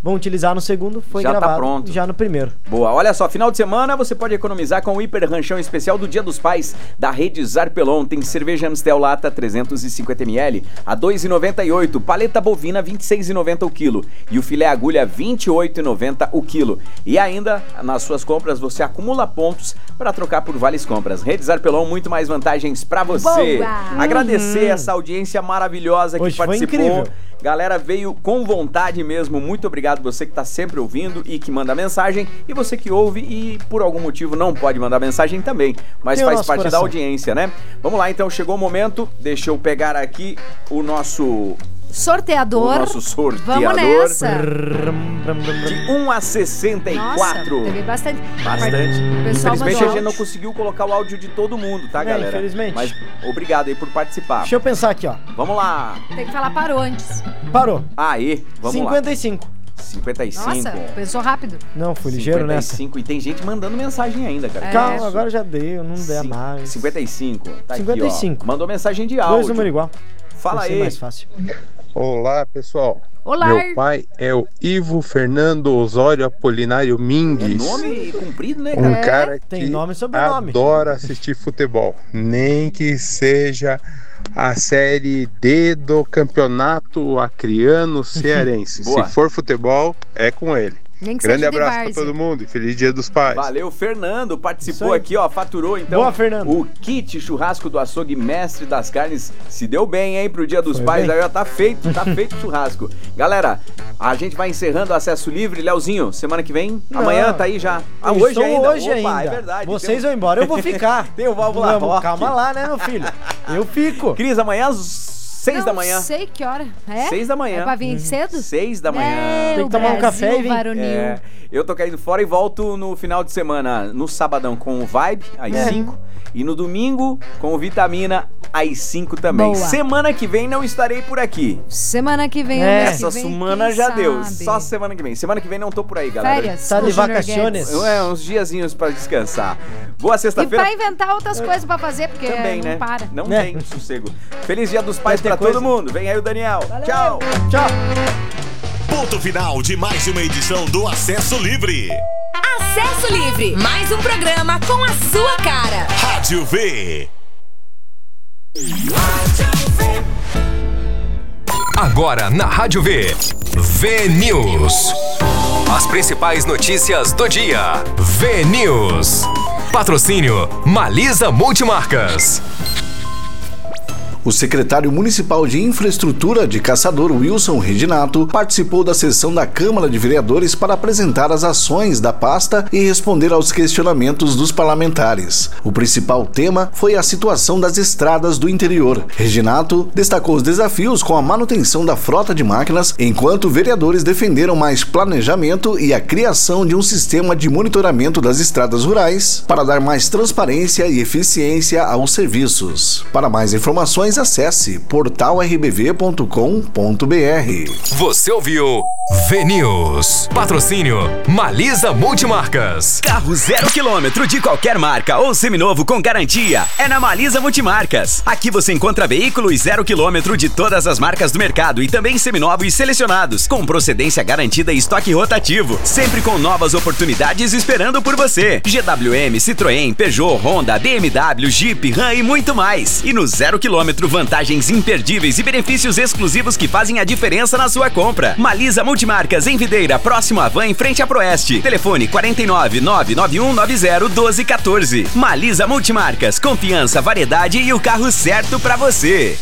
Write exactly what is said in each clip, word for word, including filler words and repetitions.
vão utilizar no segundo, foi já gravado tá pronto. já no primeiro. Boa, olha só, final de semana você pode economizar com o hiper ranchão especial do Dia dos Pais da Rede Zarpelon. Tem cerveja Amstel Lata trezentos e cinquenta mililitros a dois reais e noventa e oito centavos, paleta bovina vinte e seis reais e noventa centavos o quilo e o filé agulha vinte e oito reais e noventa centavos o quilo. E ainda, nas suas compras, você acumula pontos para trocar por vales compras. Rede Zarpelon, muito mais vantagens para você. Boa. Agradecer Uhum. essa audiência maravilhosa que Hoje foi participou. incrível. Galera, veio com vontade mesmo. Muito obrigado você que tá sempre ouvindo e que manda mensagem. E você que ouve e por algum motivo não pode mandar mensagem também, mas Tem o faz nosso parte coração. da audiência, né? Vamos lá, então, chegou o momento. Deixa eu pegar aqui o nosso... Sorteador. O nosso sorteador. Vamos nessa. De um a sessenta e quatro. Nossa, teve bastante. Bastante. O pessoal Infelizmente mandou a gente áudio. não conseguiu colocar o áudio de todo mundo, tá, É, galera? infelizmente. Mas obrigado aí por participar. Deixa eu pensar aqui, ó. Vamos lá. Tem que falar parou antes. Parou. Aí, vamos cinquenta e cinco. lá. cinquenta e cinco. Nossa, pensou rápido. Não, fui ligeiro nessa. cinquenta e cinco. E tem gente mandando mensagem ainda, cara. É. Calma, agora já deu, não der Cin- mais. cinquenta e cinco. Tá cinquenta e aqui, ó. cinco. Mandou mensagem de áudio. Dois números igual. Fala Vai ser aí. mais fácil. Olá, pessoal. Olá. Meu pai é o Ivo Fernando Osório Apolinário É Mingues. nome comprido, né, Um cara? É. cara Tem que nome e sobrenome. adora assistir futebol. Nem que seja a Série D do Campeonato Acreano Cearense. Boa. Se for futebol, é com ele. Nem que Grande seja de abraço pra várzea. todo mundo e feliz Dia dos Pais. Valeu, Fernando. Participou Isso aí. aqui, ó. Faturou, então, Boa, Fernando. o kit churrasco do açougue Mestre das Carnes. Se deu bem, hein, pro Dia dos Foi Pais. bem. Aí já tá feito, tá feito o churrasco. Galera, a gente vai encerrando o acesso livre. Leozinho, semana que vem? Não. Amanhã tá aí já. Ah, Eu hoje estou ainda? Hoje Opa, ainda. é verdade. Vocês Tem vão embora, eu vou ficar. Tem o Válvula Vamos, Rock. calma lá, né, meu filho? Eu fico. Cris, amanhã às seis da manhã. Não sei que hora. É? Seis da manhã. É pra vir cedo? Seis da manhã. É, Tem que o tomar um Brasil café e vir. varonil. É, eu tô caindo fora e volto no final de semana, no sabadão com o Vibe, às É. cinco. E no domingo com o Vitamina, às cinco também. Boa. Semana que vem não estarei por aqui. Semana que vem, É. ano que Essa vem, semana quem já deu. sabe? Só semana que vem. Semana que vem não tô por aí, galera. Férias. Tá o de Junior vacaciones? Guedes. É, uns diazinhos pra descansar. Boa E sexta-feira. pra inventar outras coisas pra fazer, porque Também, não né? para. Não É. tem sossego. Feliz Dia dos Pais Vai ter pra todo coisa. mundo. Vem aí o Daniel. Tchau. Tchau. Ponto final de mais uma edição do Acesso Livre. Acesso Livre, mais um programa com a sua cara. Rádio V. Agora na Rádio V. V News. As principais notícias do dia. V News. Patrocínio Malisa Multimarcas. O secretário municipal de infraestrutura de Caçador, Wilson Reginato, participou da sessão da Câmara de Vereadores para apresentar as ações da pasta e responder aos questionamentos dos parlamentares. O principal tema foi a situação das estradas do interior. Reginato destacou os desafios com a manutenção da frota de máquinas, enquanto vereadores defenderam mais planejamento e a criação de um sistema de monitoramento das estradas rurais para dar mais transparência e eficiência aos serviços. Para mais informações, acesse portal r b v ponto com ponto b r. Você ouviu V News. Patrocínio Malisa Multimarcas. Carro zero quilômetro de qualquer marca ou seminovo com garantia é na Malisa Multimarcas. Aqui você encontra veículos zero quilômetro de todas as marcas do mercado e também seminovos selecionados, com procedência garantida e estoque rotativo, sempre com novas oportunidades esperando por você. G W M, Citroën, Peugeot, Honda, B M W, Jeep, Ram e muito mais. E no zero quilômetro, vantagens imperdíveis e benefícios exclusivos que fazem a diferença na sua compra. Malisa Multimarcas em Videira, próximo à Van, em frente à Proeste. Telefone quatro nove nove nove um nove zero um dois um quatro. Malisa Multimarcas, confiança, variedade e o carro certo pra você.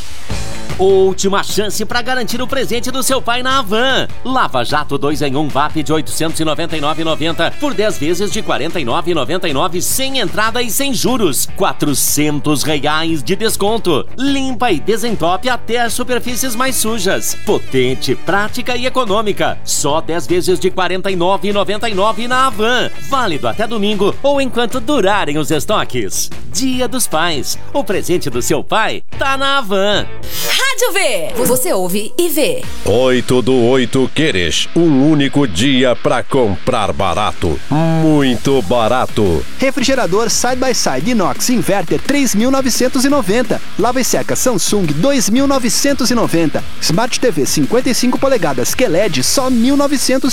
Última chance para garantir o presente do seu pai na Havan. Lava Jato dois em um V A P de oitocentos e noventa e nove reais e noventa centavos por dez vezes de quarenta e nove reais e noventa e nove centavos sem entrada e sem juros. quatrocentos reais de desconto. Limpa e desentope até as superfícies mais sujas. Potente, prática e econômica. Só dez vezes de quarenta e nove reais e noventa e nove centavos na Havan. Válido até domingo ou enquanto durarem os estoques. Dia dos Pais. O presente do seu pai tá na Havan. Rádio V. Você ouve e vê. oito do oito Queres, o único dia pra comprar barato. Muito barato. Refrigerador Side by Side Inox Inverter três mil novecentos e noventa. Lava e seca Samsung dois mil novecentos e noventa. Smart T V cinquenta e cinco polegadas Q L E D só mil novecentos